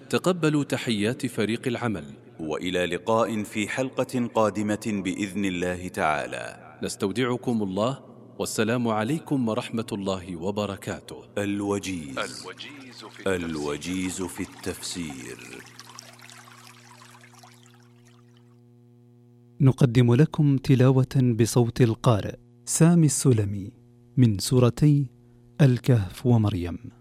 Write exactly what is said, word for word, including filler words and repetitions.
تقبلوا تحيات فريق العمل، وإلى لقاء في حلقة قادمة بإذن الله تعالى. نستودعكم الله، والسلام عليكم ورحمة الله وبركاته. الوجيز الوجيز في التفسير, الوجيز في التفسير. نقدم لكم تلاوة بصوت القارئ سامي السلمي من سورتي الكهف ومريم.